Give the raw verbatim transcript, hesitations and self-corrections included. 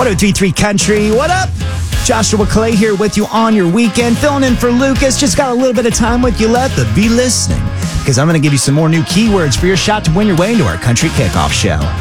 ten thirty-three Country. What up? Joshua Clay here with you on your weekend. Filling in for Lucas. Just got a little bit of time with you left, but be listening, because I'm going to give you some more new keywords for your shot to win your way into our country kickoff show.